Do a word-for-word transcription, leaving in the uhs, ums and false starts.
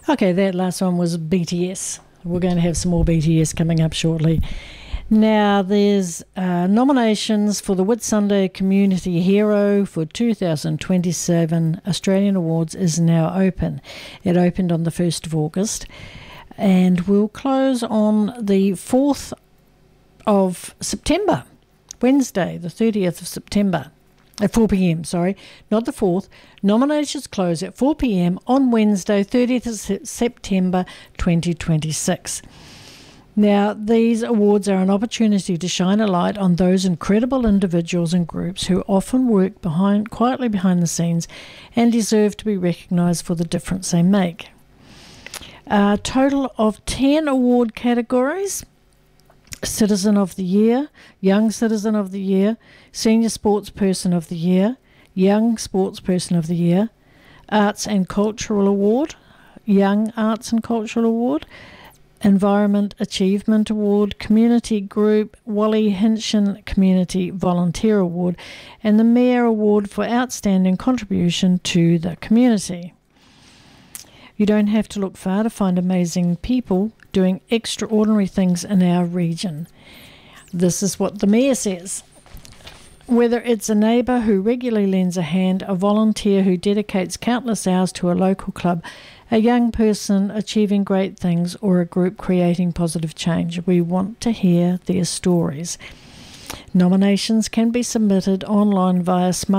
Okay, that last one was B T S. We're going to have some more B T S coming up shortly. Now, there's uh, nominations for the Whitsunday Community Hero for two thousand twenty-seven Australian Awards is now open. It opened on the first of August and will close on the fourth of September, Wednesday, the thirtieth of September. At four p.m, sorry, not the fourth. Nominations close at four p.m. on Wednesday, thirtieth of September twenty twenty-six. Now, these awards are an opportunity to shine a light on those incredible individuals and groups who often work behind, quietly behind the scenes and deserve to be recognised for the difference they make. A total of ten award categories: Citizen of the Year, Young Citizen of the Year, Senior Sportsperson of the Year, Young Sportsperson of the Year, Arts and Cultural Award, Young Arts and Cultural Award, Environment Achievement Award, Community Group Wally Hinchin Community Volunteer Award, and the Mayor Award for Outstanding Contribution to the Community. You don't have to look far to find amazing people doing extraordinary things in our region. This is what the Mayor says. Whether it's a neighbour who regularly lends a hand, a volunteer who dedicates countless hours to a local club, a young person achieving great things, or a group creating positive change, we want to hear their stories. Nominations can be submitted online via Smart